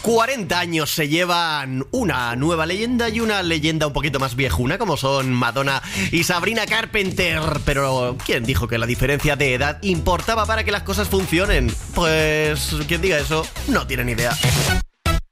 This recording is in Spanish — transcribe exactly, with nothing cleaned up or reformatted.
cuarenta años se llevan una nueva leyenda y una leyenda un poquito más viejuna, como son Madonna y Sabrina Carpenter. Pero ¿quién dijo que la diferencia de edad importaba para que las cosas funcionen? Pues quien diga eso no tiene ni idea.